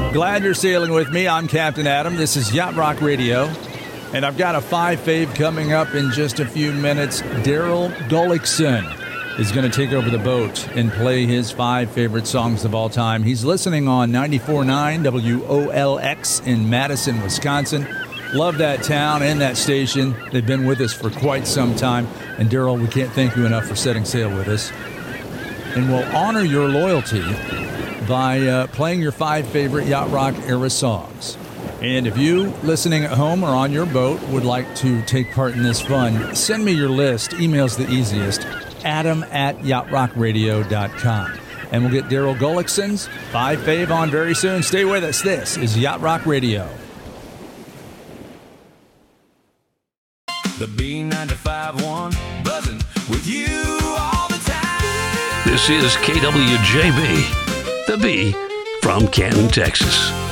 Glad you're sailing with me. I'm Captain Adam. This is Yacht Rock Radio. And I've got a 5 fave coming up in just a few minutes. Daryl Gullickson is going to take over the boat and play his 5 favorite songs of all time. He's listening on 94.9 WOLX in Madison, Wisconsin. Love that town and that station. They've been with us for quite some time. And Daryl, we can't thank you enough for setting sail with us. And we'll honor your loyalty by playing your 5 favorite Yacht Rock era songs. And if you, listening at home or on your boat, would like to take part in this fun, send me your list. Email's the easiest. Adam@yachtrockradio.com. And we'll get Daryl Gullickson's 5 fave on very soon. Stay with us. This is Yacht Rock Radio. The B95.1 buzzing with you all the time. This is KWJB, the B from Canton, Texas.